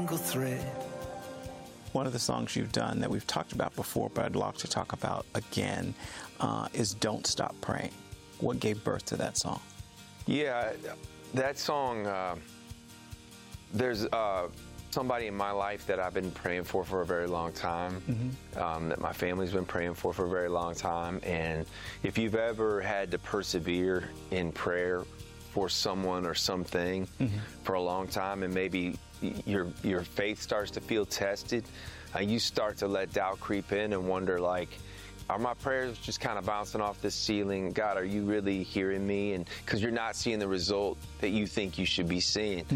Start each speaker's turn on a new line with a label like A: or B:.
A: single thread.
B: One of the songs you've done that we've talked about before, but I'd like to talk about again, is Don't Stop Praying. What gave birth to that song?
C: Yeah, that song, there's somebody in my life that I've been praying for a very long time, that my family's been praying for a very long time. And if you've ever had to persevere in prayer for someone or something for a long time, and maybe your faith starts to feel tested, you start to let doubt creep in and wonder, like, are my prayers just kind of bouncing off this ceiling? God, are you really hearing me? And because you're not seeing the result that you think you should be seeing.